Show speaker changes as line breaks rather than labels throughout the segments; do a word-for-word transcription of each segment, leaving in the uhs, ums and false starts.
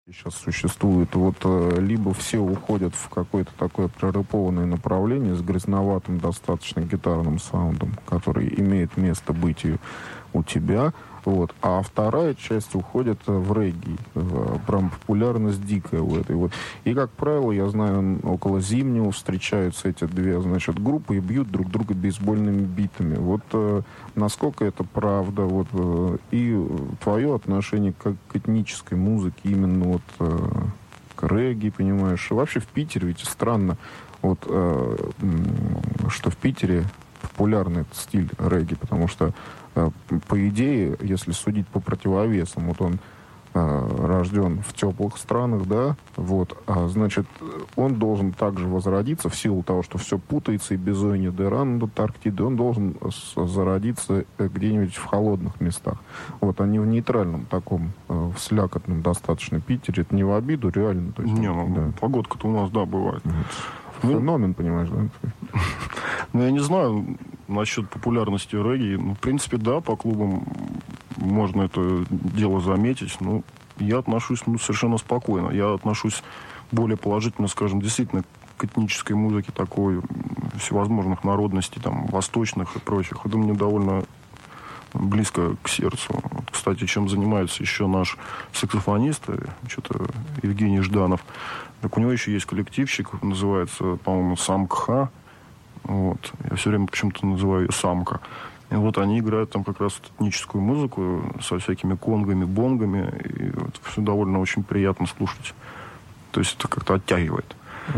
Сейчас существует, вот либо все уходят в какое-то такое прорэпованное направление с грязноватым достаточно гитарным саундом, который имеет место быть и у тебя, вот, а вторая часть уходит в регги, в, прям популярность дикая в этой вот. И, как правило, я знаю, около Зимнего встречаются эти две, значит, группы и бьют друг друга бейсбольными битами. Вот э, насколько это правда, вот, э, и твое отношение к, к этнической музыке, именно вот э, к регги, понимаешь, и вообще в Питере, ведь странно, вот, э, что в Питере популярный этот стиль регги, потому что по идее, если судить по противовесам, вот он э, рожден в теплых странах, да, вот, а значит, он должен также возродиться в силу того, что все путается, и Бизойни Деран, Антарктиды, он должен зародиться где-нибудь в холодных местах. Вот, а не в нейтральном таком, э, в слякотном достаточно Питере. Это не в обиду, реально. То есть,
не, ну,
да.
Погодка-то у нас, да, бывает.
Феномен, понимаешь, да?
Ну, я не знаю насчет популярности регги. Ну, в принципе, да, по клубам можно это дело заметить. Но я отношусь ну, совершенно спокойно. Я отношусь более положительно, скажем, действительно к этнической музыке такой всевозможных народностей, там, восточных и прочих. Это мне довольно близко к сердцу. Вот, кстати, чем занимается еще наш саксофонист, что-то Евгений Жданов. Так у него еще есть коллективщик, называется, по-моему, Самкха. Вот. Я все время почему-то называю ее Самка. И вот они играют там как раз этническую музыку со всякими конгами, бонгами. И вот все довольно очень приятно слушать. То есть это как-то оттягивает.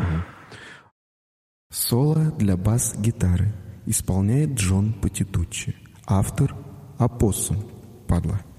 Соло для бас-гитары исполняет Джон Патитуччи. Автор — Опоссум. Падла.